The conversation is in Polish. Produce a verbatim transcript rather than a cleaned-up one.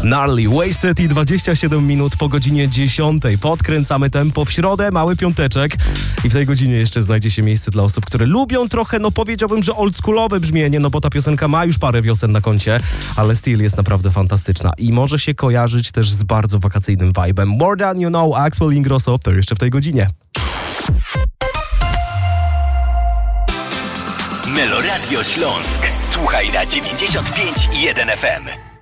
Gnarly, Wasted i dwadzieścia siedem minut po godzinie dziesiątej. Podkręcamy tempo w środę, mały piąteczek i w tej godzinie jeszcze znajdzie się miejsce dla osób, które lubią trochę, no powiedziałbym, że oldschoolowe brzmienie, no bo ta piosenka ma już parę wiosen na koncie, ale styl jest naprawdę fantastyczna i może się kojarzyć też z bardzo wakacyjnym vibe'em. More Than You Know, Axwell Ingrosso, to jeszcze w tej godzinie. Meloradio Śląsk. Słuchaj na dziewięćdziesiąt pięć i jeden F M.